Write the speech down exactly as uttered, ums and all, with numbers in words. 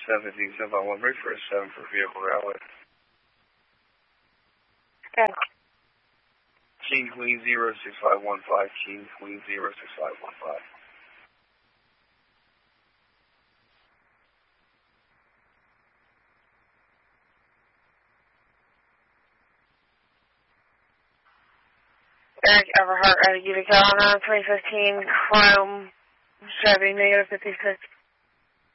seven D seven five one, break for a seven for vehicle rally. Okay. King Queen zero six five one five, King Queen zero six five one five. Eric Everhart, Ready Utica, on twenty fifteen Chrome Chevy, negative fifty-six